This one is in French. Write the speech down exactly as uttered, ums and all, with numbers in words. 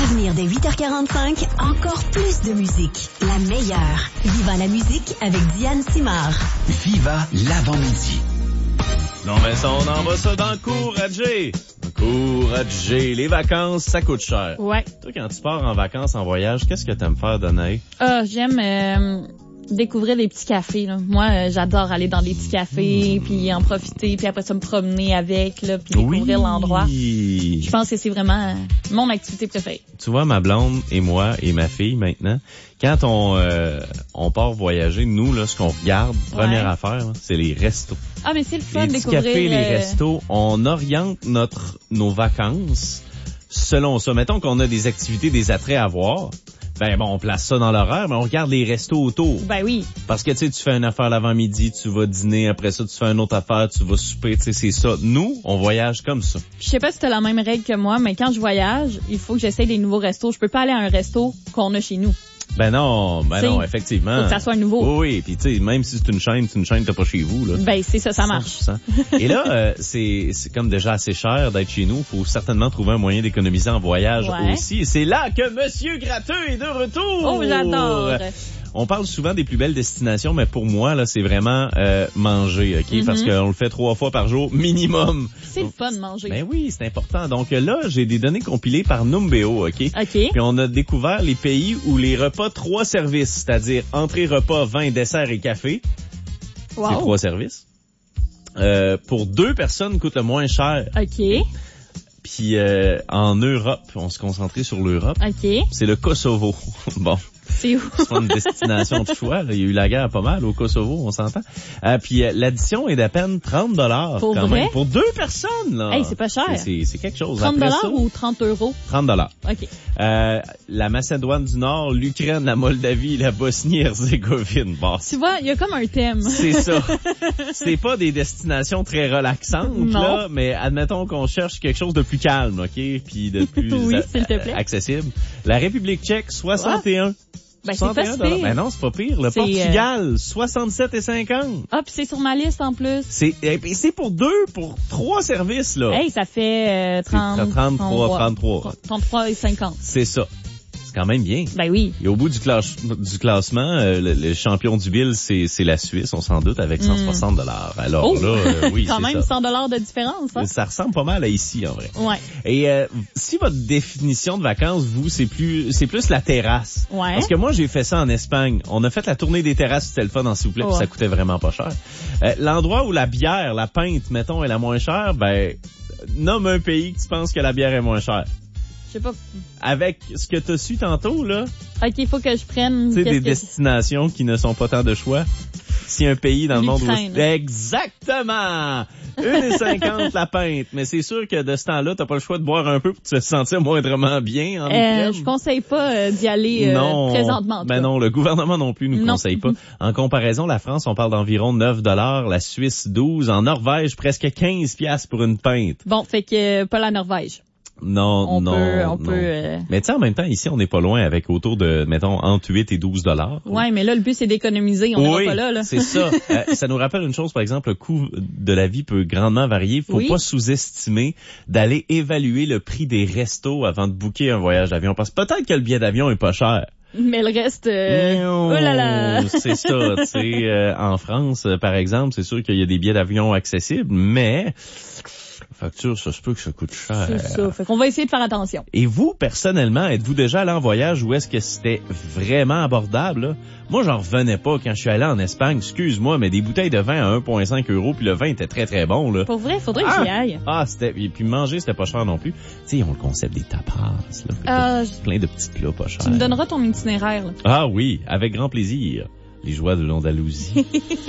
venir dès huit heures quarante-cinq, encore plus de musique. La meilleure. Viva la musique avec Diane Simard. Viva l'avant-midi. Non, mais ça, on envoie ça dans Couragez. Couragez. Les vacances, ça coûte cher. Ouais. Toi, quand tu pars en vacances, en voyage, qu'est-ce que t'aimes faire, Danae? Ah, j'aime euh, découvrir les petits cafés, là. Moi, euh, j'adore aller dans les petits cafés, mmh. puis en profiter, puis après ça me promener avec, là, puis découvrir oui. l'endroit. Je pense que c'est vraiment euh, mon activité préférée. Tu vois, ma blonde et moi et ma fille maintenant, quand on euh, on part voyager, nous, là, ce qu'on regarde, première ouais. affaire, là, c'est les restos. Ah, mais c'est le fun de découvrir. Les petits cafés, euh... les restos, on oriente notre nos vacances selon ça. Mettons qu'on a des activités, des attraits à voir. Ben bon, on place ça dans l'horaire, mais on regarde les restos autour. Ben oui. Parce que tu sais, tu fais une affaire l'avant-midi, tu vas dîner, après ça, tu fais une autre affaire, tu vas souper, tu sais, c'est ça. Nous, on voyage comme ça. Je sais pas si t'as la même règle que moi, mais quand je voyage, il faut que j'essaye des nouveaux restos. Je peux pas aller à un resto qu'on a chez nous. Ben non, ben t'sais, non, effectivement. Faut que ça soit nouveau. Oui, oui, puis tu sais, même si c'est une chaîne, c'est une chaîne, t'as pas chez vous, là. Ben c'est ça, ça marche. cent pour cent. Et là, euh, c'est c'est comme déjà assez cher d'être chez nous. Faut certainement trouver un moyen d'économiser en voyage ouais. aussi. Et c'est là que Monsieur Gratteux est de retour. Oh, j'adore. On parle souvent des plus belles destinations, mais pour moi, là, c'est vraiment euh, manger, OK? Mm-hmm. Parce qu'on le fait trois fois par jour, minimum. C'est le fun de manger. Ben oui, c'est important. Donc là, j'ai des données compilées par Numbeo, OK? OK. Puis on a découvert les pays où les repas trois services, c'est-à-dire entrée, repas, vin, dessert et café, wow. c'est trois services, euh, pour deux personnes coûte le moins cher. OK. Puis euh, en Europe, on se concentrait sur l'Europe. OK. C'est le Kosovo. Bon. C'est où? C'est pas une destination de choix. Là. Il y a eu la guerre pas mal au Kosovo, on s'entend. Euh, puis euh, l'addition est d'à peine trente dollars pour quand vrai? même. Pour deux personnes, là. Hey, c'est pas cher. C'est, c'est quelque chose. trente dollars ça, ou trente euros? trente dollars. OK. Euh, la Macédoine du Nord, l'Ukraine, la Moldavie et la Bosnie-Herzégovine. Bon. Tu vois, il y a comme un thème. C'est ça. C'est pas des destinations très relaxantes, non. là, mais admettons qu'on cherche quelque chose de plus calme, OK? Puis de plus oui, a- s'il te plaît. accessible. La République tchèque, soixante et un. Ben, c'est pas si pire. Ben non, c'est pas pire. Le c'est, Portugal, euh... soixante-sept et cinquante. Ah, puis c'est sur ma liste en plus. C'est, et c'est pour deux, pour trois services, là. Hey, ça fait euh, trente, trente-trois, trente-trois. trente-trois et cinquante. C'est ça. C'est quand même bien. Ben oui. Et au bout du, classe, du classement, euh, le, le champion du Bill, c'est, c'est la Suisse, on s'en doute, avec cent soixante dollars. Mm. Alors oh. là, euh, oui, quand c'est même ça. cent dollars de différence, hein? Ça ressemble pas mal à ici, en vrai. Ouais. Et euh, si votre définition de vacances, vous, c'est plus c'est plus la terrasse. Ouais. Parce que moi, j'ai fait ça en Espagne. On a fait la tournée des terrasses, c'était le fun, s'il vous plaît, ouais. puis ça coûtait vraiment pas cher. Euh, l'endroit où la bière, la pinte, mettons, est la moins chère, ben, nomme un pays que tu penses que la bière est moins chère. Je sais pas. Avec ce que t'as su tantôt, là. OK, il faut que je prenne... Tu sais, des que... destinations qui ne sont pas tant de choix. Si un pays dans le monde... Où... Exactement! une et cinquante la pinte. Mais c'est sûr que de ce temps-là, t'as pas le choix de boire un peu pour te sentir moindrement bien en euh, Je conseille pas euh, d'y aller euh, non, présentement. Ben non, le gouvernement non plus nous non. conseille pas. En comparaison, la France, on parle d'environ neuf dollars, la Suisse douze, en Norvège presque quinze piastres pour une pinte. Bon, fait que euh, pas la Norvège. Non, on non, peut, on non. peut. Euh... Mais tu sais, en même temps, ici, on n'est pas loin avec autour de, mettons, entre huit et douze dollars. Ouais, mais là, le but, c'est d'économiser. On oui, n'est pas là, là. c'est ça. euh, ça nous rappelle une chose, par exemple, le coût de la vie peut grandement varier. Faut oui. pas sous-estimer d'aller évaluer le prix des restos avant de booker un voyage d'avion. Parce que peut-être que le billet d'avion est pas cher. Mais le reste, euh... oh là là. C'est ça, tu sais, euh, en France, euh, par exemple, c'est sûr qu'il y a des billets d'avion accessibles, mais facture, ça se peut que ça coûte cher. C'est ça. Fait qu'on va essayer de faire attention. Et vous, personnellement, êtes-vous déjà allé en voyage où est-ce que c'était vraiment abordable, là? Moi, j'en revenais pas quand je suis allé en Espagne. Excuse-moi, mais des bouteilles de vin à un virgule cinq euros, puis le vin était très, très bon, là. Pour vrai, faudrait ah! que j'y aille. Ah, c'était, et puis manger, c'était pas cher non plus. Tu sais, ils ont le concept des tapas, là. Euh, plein de petits plats pas chers. Tu me donneras ton itinéraire, là. Ah oui, avec grand plaisir. Les joies de l'Andalousie.